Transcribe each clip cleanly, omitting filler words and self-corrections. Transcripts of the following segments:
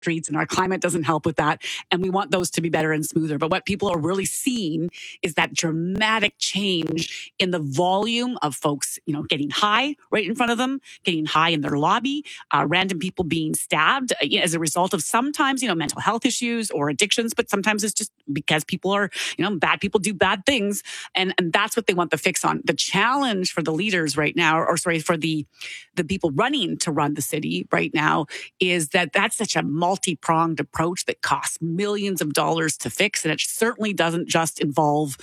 streets, and our climate doesn't help with that. And we want those to be better and smoother. But what people are really seeing is that dramatic change in the volume of folks, getting high right in front of them, getting high in their lobby, random people being stabbed as a result of sometimes, mental health issues or addictions, but sometimes it's just because people are, bad people do bad things. And that's what they want the fix on. The challenge for the leaders right now, for the people running to run the city right now, is that that's such a multi-pronged approach that costs millions of dollars to fix. And it certainly doesn't just involve,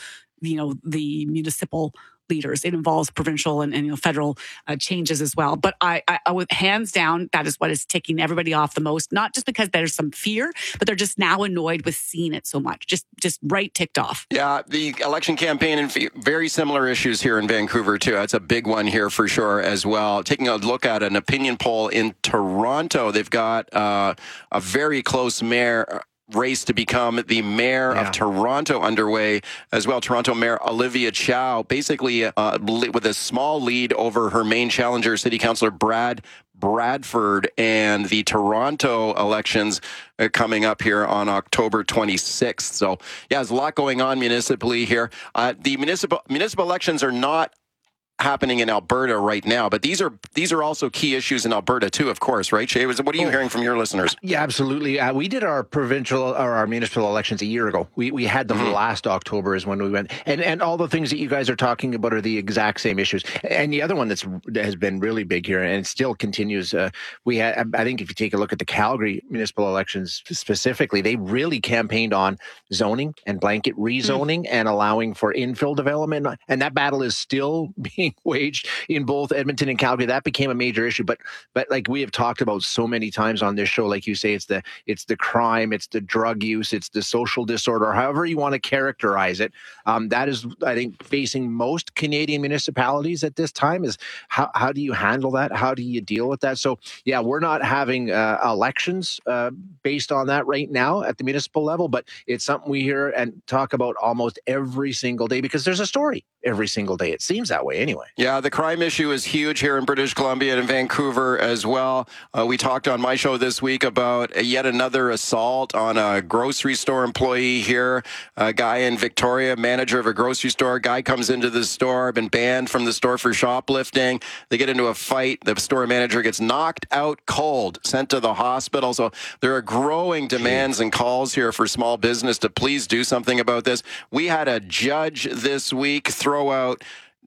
the municipal leaders. It involves provincial and federal changes as well. But I would, hands down, that is what is ticking everybody off the most. Not just because there's some fear, but they're just now annoyed with seeing it so much. Just right ticked off. Yeah, the election campaign and very similar issues here in Vancouver too. That's a big one here for sure as well. Taking a look at an opinion poll in Toronto, they've got a very close mayor race to become the mayor of Toronto underway as well. Toronto Mayor Olivia Chow, basically with a small lead over her main challenger, City Councillor Brad Bradford, and the Toronto elections coming up here on October 26th. So, there's a lot going on municipally here. The municipal elections are not happening in Alberta right now, but these are also key issues in Alberta too, of course, right, Shay? What are you hearing from your listeners? Yeah, absolutely. We did our provincial or our municipal elections a year ago. We had them last October is when we went, and all the things that you guys are talking about are the exact same issues. And the other one that has been really big here and it still continues. We had, I think, if you take a look at the Calgary municipal elections specifically, they really campaigned on zoning and blanket rezoning and allowing for infill development, and that battle is still being waged in both Edmonton and Calgary. That became a major issue, but like we have talked about so many times on this show, like you say, it's the crime, it's the drug use, it's the social disorder, however you want to characterize it. That is, I think, facing most Canadian municipalities at this time is how do you handle that? How do you deal with that? So we're not having elections based on that right now at the municipal level, but it's something we hear and talk about almost every single day because there's a story every single day. It seems that way anyway. Yeah, the crime issue is huge here in British Columbia and in Vancouver as well. We talked on my show this week about yet another assault on a grocery store employee here. A guy in Victoria, manager of a grocery store. Guy comes into the store, been banned from the store for shoplifting. They get into a fight. The store manager gets knocked out cold, sent to the hospital. So there are growing demands and calls here for small business to please do something about this. We had a judge this week throw out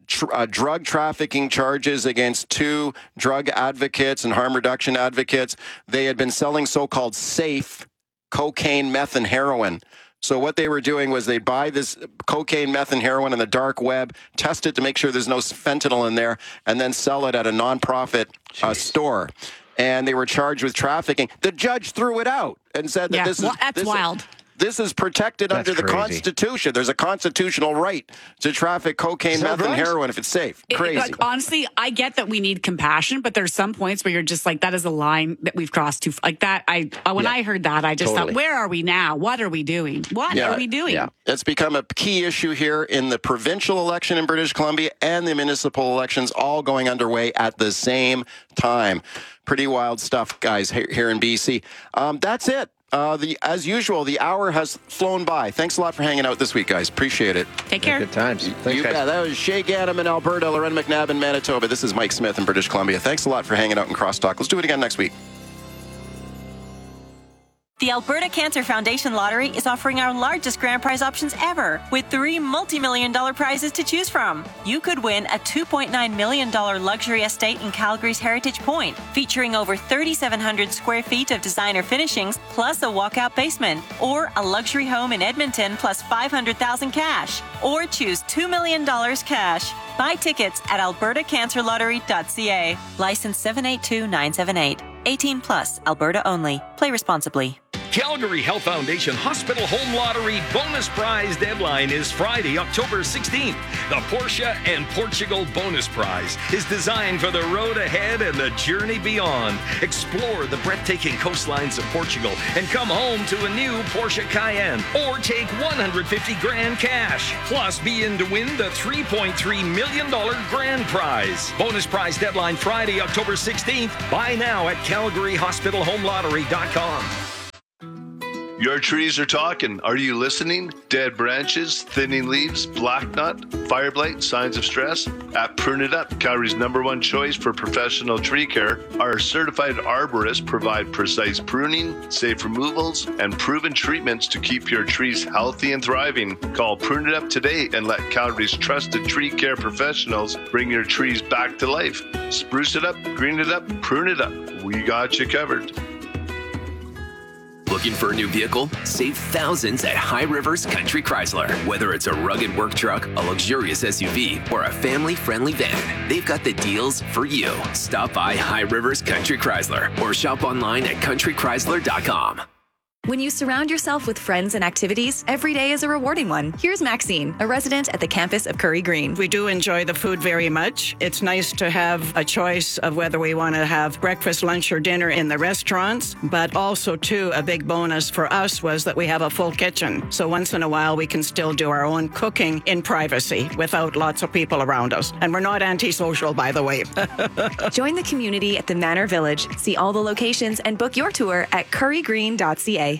drug trafficking charges against two drug advocates and harm reduction advocates. They had been selling so-called safe cocaine, meth, and heroin. So what they were doing was they'd buy this cocaine, meth, and heroin on the dark web, test it to make sure there's no fentanyl in there, and then sell it at a nonprofit store. And they were charged with trafficking. The judge threw it out and said that that's wild. This is protected under the Constitution. There's a constitutional right to traffic cocaine, meth, and heroin if it's safe. Crazy. Honestly, I get that we need compassion, but there's some points where you're just like, that is a line that we've crossed too. Like that, when I heard that, I just thought, where are we now? What are we doing? What are we doing? Yeah. It's become a key issue here in the provincial election in British Columbia and the municipal elections all going underway at the same time. Pretty wild stuff, guys, here in BC. That's it. As usual, the hour has flown by. Thanks a lot for hanging out this week, guys. Appreciate it. Take care. Good times. Thanks, guys. That was Shay Ganem in Alberta, Loren McNabb in Manitoba. This is Mike Smith in British Columbia. Thanks a lot for hanging out in Crosstalk. Let's do it again next week. The Alberta Cancer Foundation Lottery is offering our largest grand prize options ever, with 3 multi-million-dollar prizes to choose from. You could win a $2.9 million luxury estate in Calgary's Heritage Point, featuring over 3,700 square feet of designer finishings, plus a walkout basement, or a luxury home in Edmonton, plus $500,000 cash, or choose $2 million cash. Buy tickets at albertacancerlottery.ca. License 782978. 18 plus, Alberta only. Play responsibly. Calgary Health Foundation Hospital Home Lottery bonus prize deadline is Friday, October 16th. The Porsche and Portugal bonus prize is designed for the road ahead and the journey beyond. Explore the breathtaking coastlines of Portugal and come home to a new Porsche Cayenne, or take $150,000 cash. Plus, be in to win the $3.3 million grand prize. Bonus prize deadline Friday, October 16th. Buy now at CalgaryHospitalHomeLottery.com. Your trees are talking. Are you listening? Dead branches, thinning leaves, black knot, fire blight, signs of stress? At Prune It Up, Calgary's #1 choice for professional tree care, our certified arborists provide precise pruning, safe removals, and proven treatments to keep your trees healthy and thriving. Call Prune It Up today and let Calgary's trusted tree care professionals bring your trees back to life. Spruce it up, green it up, prune it up. We got you covered. Looking for a new vehicle? Save thousands at High Rivers Country Chrysler. Whether it's a rugged work truck, a luxurious SUV, or a family-friendly van, they've got the deals for you. Stop by High Rivers Country Chrysler or shop online at countrychrysler.com. When you surround yourself with friends and activities, every day is a rewarding one. Here's Maxine, a resident at the campus of Curry Green. We do enjoy the food very much. It's nice to have a choice of whether we want to have breakfast, lunch, or dinner in the restaurants, but also, too, a big bonus for us was that we have a full kitchen. So once in a while, we can still do our own cooking in privacy without lots of people around us. And we're not antisocial, by the way. Join the community at the Manor Village. See all the locations and book your tour at currygreen.ca.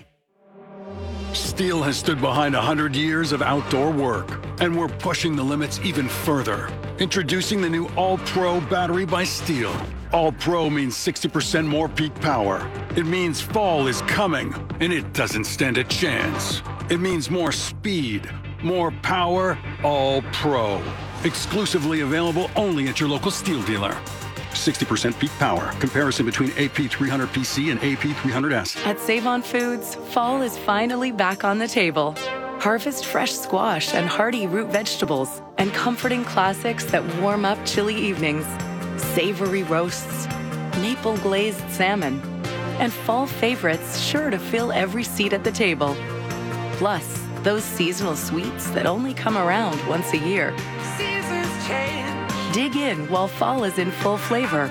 Steel has stood behind 100 years of outdoor work, and we're pushing the limits even further. Introducing the new All-Pro battery by Steel. All-Pro means 60% more peak power. It means fall is coming, and it doesn't stand a chance. It means more speed, more power, All-Pro. Exclusively available only at your local Steel dealer. 60% peak power. Comparison between AP300PC and AP300S. At Save-On Foods, fall is finally back on the table. Harvest fresh squash and hearty root vegetables and comforting classics that warm up chilly evenings. Savory roasts, maple glazed salmon, and fall favorites sure to fill every seat at the table. Plus, those seasonal sweets that only come around once a year. Seasons change. Dig in while fall is in full flavor.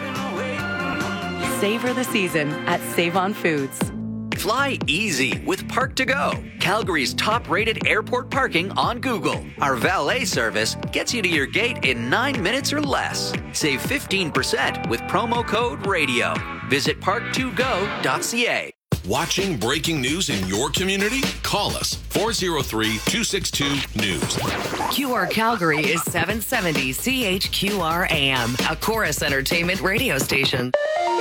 Savor the season at Save-On Foods. Fly easy with Park2Go, Calgary's top-rated airport parking on Google. Our valet service gets you to your gate in 9 minutes or less. Save 15% with promo code RADIO. Visit park2go.ca. Watching breaking news in your community? Call us 403-262-NEWS. QR Calgary is 770 CHQR AM, a Chorus Entertainment radio station.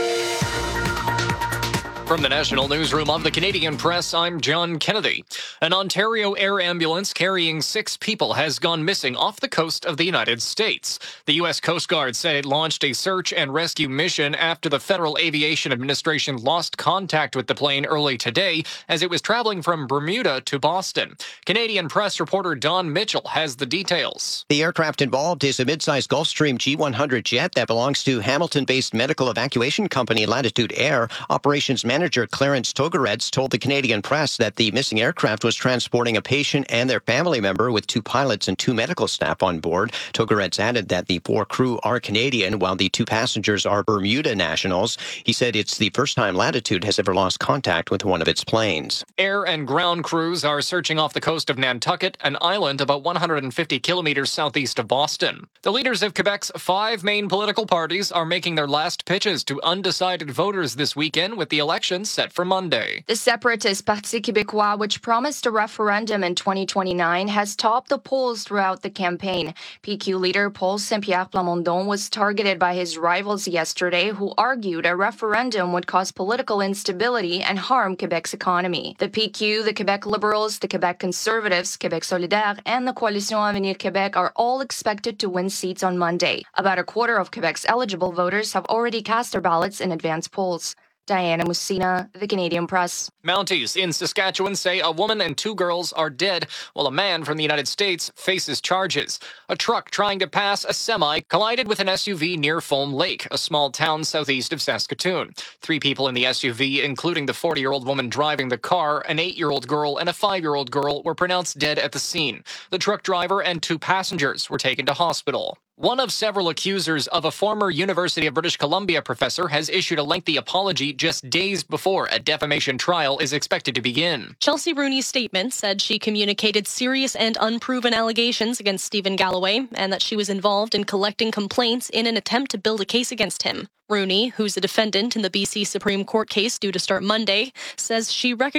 From the National Newsroom of the Canadian Press, I'm John Kennedy. An Ontario air ambulance carrying 6 people has gone missing off the coast of the United States. The U.S. Coast Guard said it launched a search and rescue mission after the Federal Aviation Administration lost contact with the plane early today as it was traveling from Bermuda to Boston. Canadian Press reporter Don Mitchell has the details. The aircraft involved is a mid-sized Gulfstream G100 jet that belongs to Hamilton-based medical evacuation company Latitude Air. Operations manager Clarence Togareds told the Canadian Press that the missing aircraft was transporting a patient and their family member with 2 pilots and 2 medical staff on board. Togareds added that the 4 crew are Canadian while the 2 passengers are Bermuda nationals. He said it's the first time Latitude has ever lost contact with one of its planes. Air and ground crews are searching off the coast of Nantucket, an island about 150 kilometers southeast of Boston. The leaders of Quebec's 5 main political parties are making their last pitches to undecided voters this weekend with the election set for Monday. The separatist Parti Québécois, which promised a referendum in 2029, has topped the polls throughout the campaign. PQ leader Paul Saint-Pierre Plamondon was targeted by his rivals yesterday, who argued a referendum would cause political instability and harm Quebec's economy. The PQ, the Quebec Liberals, the Quebec Conservatives, Québec Solidaire, and the Coalition Avenir Québec are all expected to win seats on Monday. About a quarter of Quebec's eligible voters have already cast their ballots in advance polls. Diana Musina, The Canadian Press. Mounties in Saskatchewan say a woman and 2 girls are dead, while a man from the United States faces charges. A truck trying to pass a semi collided with an SUV near Foam Lake, a small town southeast of Saskatoon. 3 people in the SUV, including the 40-year-old woman driving the car, an 8-year-old girl, and a 5-year-old girl, were pronounced dead at the scene. The truck driver and 2 passengers were taken to hospital. One of several accusers of a former University of British Columbia professor has issued a lengthy apology just days before a defamation trial is expected to begin. Chelsea Rooney's statement said she communicated serious and unproven allegations against Stephen Galloway and that she was involved in collecting complaints in an attempt to build a case against him. Rooney, who's a defendant in the BC Supreme Court case due to start Monday, says she recognized